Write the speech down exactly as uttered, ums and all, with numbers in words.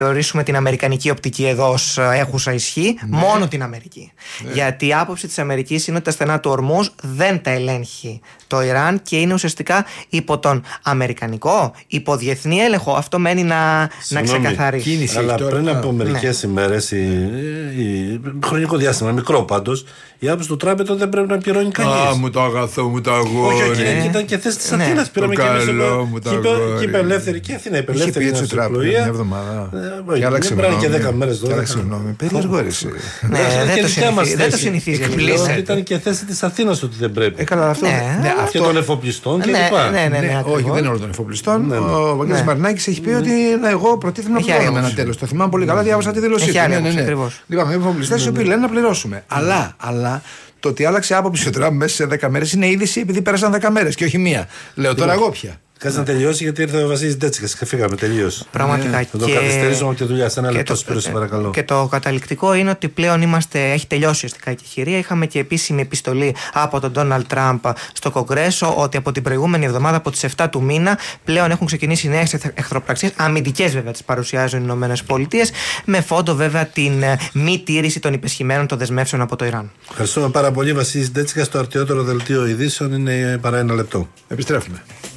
θεωρήσουμε την αμερικανική οπτική εδώ ως έχουσα ισχύ, ναι. μόνο την Αμερική. Ναι. Γιατί η άποψη της Αμερικής είναι ότι τα στενά του Ορμούζ δεν τα ελέγχει το Ιράν και είναι ουσιαστικά υπό τον αμερικανικό, υπό διεθνή έλεγχο. Αυτό μένει να, να ξεκαθαρίσει. Κίνηση, αλλά τώρα, πριν από μερικές ναι. ημέρες, η, η, χρονικό διάστημα, μικρό πάντως, η άποψη του Τραμπ τότε δεν πρέπει να πληρώνει κανείς. Α, μου το αγαθό, μου το αγόρι. Όχι, όχι, ναι. ήταν και θέση της ναι. Αθήνας. Πήραμε και εμείς και είπε ελεύθερη και Αθήνα. Είπε ελεύθερη η Τραμπ μια εβδομάδα. Δεν πρέπει και δέκα μέρες τώρα. Περίεργο αίρεση. Δεν το συνηθίζει. Ήταν και θέση της Αθήνας ότι δεν πρέπει. Έκανα αυτό. Και των εφοπλιστών και λοιπά. Όχι, δεν είναι όλο των εφοπλιστών. Ο Βαγγέλης Μαρινάκης έχει πει ότι εγώ προτίθεμαι να πληρώνουμε ένα τέλος. Το θυμάμαι πολύ καλά, διάβασα τη δήλωσή του. Λοιπόν, οι εφοπλιστές οι οποίοι λένε να πληρώσουμε. Αλλά το ότι άλλαξε άποψη ο Τραμπ μέσα σε δέκα μέρες είναι είδηση επειδή πέρασαν δέκα μέρες και όχι μία. Λέω τώρα εγώ πια. Κάτσε να τελειώσει γιατί ήρθε ο Βασίλης Ντέτσικας και φύγαμε, τελείωσε. Πραγματικά. Θα το καθυστερήσουμε από τη δουλειά. Σε ένα λεπτό, Σπύρο, παρακαλώ. Και το καταληκτικό είναι ότι πλέον είμαστε, έχει τελειώσει ουσιαστικά η εκεχηρία. Είχαμε και επίσημη επιστολή από τον Ντόναλντ Τραμπ στο Κογκρέσο ότι από την προηγούμενη εβδομάδα, από τις επτά του μήνα, πλέον έχουν ξεκινήσει νέες εχθροπραξίες, αμυντικές βέβαια τις παρουσιάζουν οι Ηνωμένες Πολιτείες, με φόντο βέβαια την μη τήρηση των υπεσχημένων των δεσμεύσεων από το Ιράν. Ευχαριστούμε πάρα πολύ, Βασίλης Ντέτσικας. Το αρτιότερο δελτίο ειδήσεων είναι παρά ένα λεπτό. Επιστρέφουμε.